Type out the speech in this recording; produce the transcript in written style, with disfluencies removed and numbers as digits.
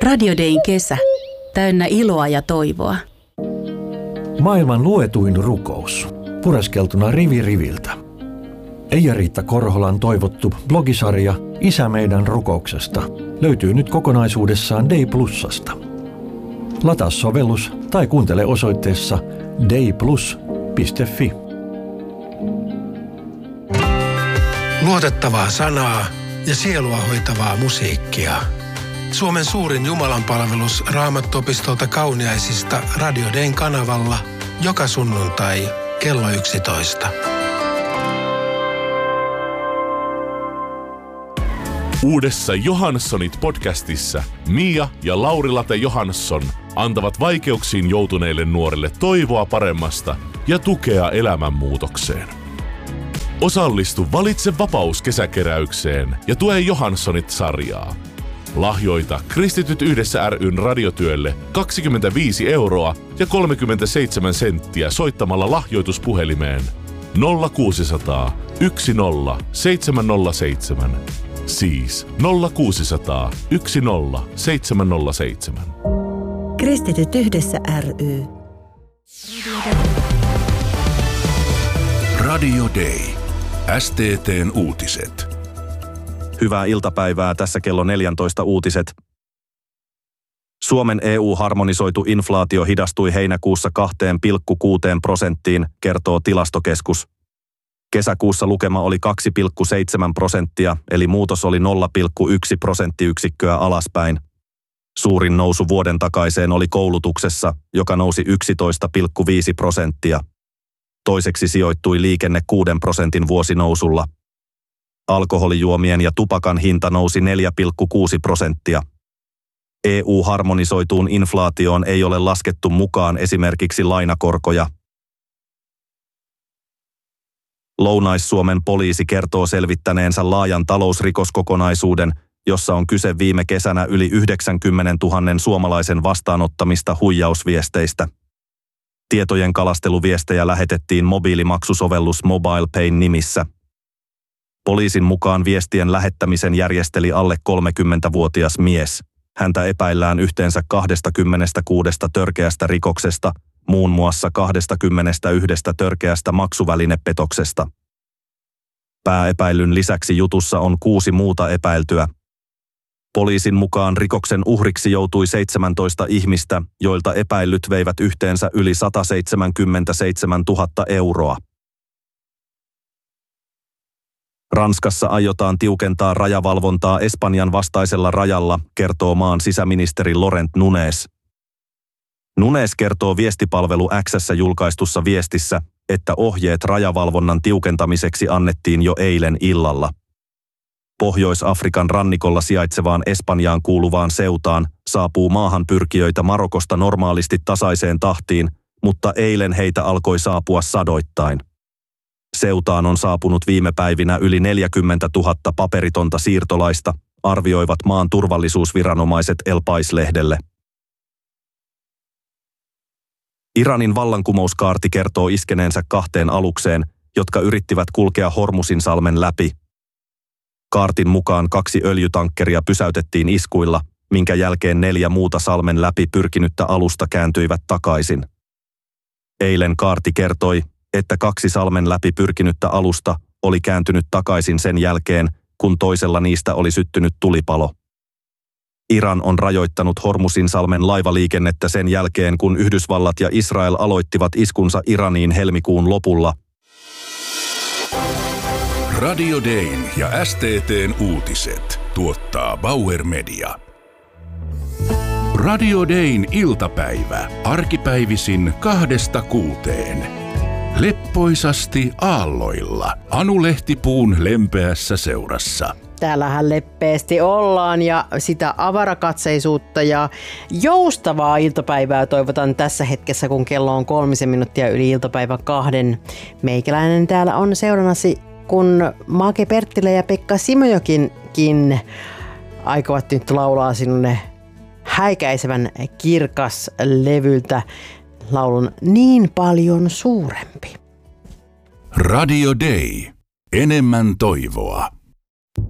Radio Dayn kesä. Täynnä iloa ja toivoa. Maailman luetuin rukous. Pureskeltuna rivi riviltä. Eija-Riitta Korholan toivottu blogisarja Isä meidän rukouksesta löytyy nyt kokonaisuudessaan Day Plusasta. Lataa sovellus tai kuuntele osoitteessa dayplus.fi. Luotettavaa sanaa ja sielua hoitavaa musiikkia. Suomen suurin jumalanpalvelus Raamattuopistolta Kauniaisista Radio Dayn kanavalla joka sunnuntai kello 11. Uudessa Johanssonit podcastissa Mia ja Lauri-Late Johansson antavat vaikeuksiin joutuneille nuorille toivoa paremmasta ja tukea elämänmuutokseen. Osallistu Valitse vapaus -kesäkeräykseen ja tue Johanssonit-sarjaa. Lahjoita Kristityt yhdessä ry:n radiotyölle 25 € ja 37 senttiä soittamalla lahjoituspuhelimeen 0600 10 707. Siis 0600 10 707. Kristityt yhdessä ry. Radio Day. STT:n uutiset. Hyvää iltapäivää, tässä kello 14 uutiset. Suomen EU-harmonisoitu inflaatio hidastui heinäkuussa 2,6%, kertoo Tilastokeskus. Kesäkuussa lukema oli 2,7%, eli muutos oli 0,1 prosenttiyksikköä alaspäin. Suurin nousu vuoden takaiseen oli koulutuksessa, joka nousi 11,5%. Toiseksi sijoittui liikenne 6% vuosinousulla. Alkoholijuomien ja tupakan hinta nousi 4,6%. EU-harmonisoituun inflaatioon ei ole laskettu mukaan esimerkiksi lainakorkoja. Lounais-Suomen poliisi kertoo selvittäneensä laajan talousrikoskokonaisuuden, jossa on kyse viime kesänä yli 90 000 suomalaisen vastaanottamista huijausviesteistä. Tietojen kalasteluviestejä lähetettiin mobiilimaksusovellus MobilePayn nimissä. Poliisin mukaan viestien lähettämisen järjesteli alle 30-vuotias mies. Häntä epäillään yhteensä 26 törkeästä rikoksesta, muun muassa 21 törkeästä maksuvälinepetoksesta. Pääepäilyn lisäksi jutussa on 6 muuta epäiltyä. Poliisin mukaan rikoksen uhriksi joutui 17 ihmistä, joilta epäillyt veivät yhteensä yli 177 000 €. Ranskassa aiotaan tiukentaa rajavalvontaa Espanjan vastaisella rajalla, kertoo maan sisäministeri Laurent Nunez. Nunez kertoo viestipalvelu X:ssä julkaistussa viestissä, että ohjeet rajavalvonnan tiukentamiseksi annettiin jo eilen illalla. Pohjois-Afrikan rannikolla sijaitsevaan Espanjaan kuuluvaan Ceutaan saapuu maahanpyrkijöitä Marokosta normaalisti tasaiseen tahtiin, mutta eilen heitä alkoi saapua sadoittain. Ceutaan on saapunut viime päivinä yli 40 000 paperitonta siirtolaista, arvioivat maan turvallisuusviranomaiset El Pais-lehdelle. Iranin vallankumouskaarti kertoo iskeneensä 2 alukseen, jotka yrittivät kulkea Hormuzinsalmen läpi. Kaartin mukaan 2 öljytankkeria pysäytettiin iskuilla, minkä jälkeen 4 muuta salmen läpi pyrkinyttä alusta kääntyivät takaisin. Eilen kaarti kertoi, että 2 salmen läpi pyrkinyttä alusta oli kääntynyt takaisin sen jälkeen, kun toisella niistä oli syttynyt tulipalo. Iran on rajoittanut Hormuzinsalmen laivaliikennettä sen jälkeen, kun Yhdysvallat ja Israel aloittivat iskunsa Iraniin helmikuun lopulla. Radio Dayn ja STT:n uutiset tuottaa Bauer Media. Radio Dayn iltapäivä, arkipäivisin 2–6. Leppoisasti aalloilla, Anu Lehtipuun lempeässä seurassa. Täällähän leppeästi ollaan ja sitä avarakatseisuutta ja joustavaa iltapäivää toivotan tässä hetkessä, kun kello on 3 minuuttia yli iltapäivän 2. Meikäläinen täällä on seurannasi, kun Make Perttilä ja Pekka Simojokinkin aikovat nyt laulaa sinulle häikäisevän kirkas levyltä laulun Niin paljon suurempi. Radio Day. Enemmän toivoa.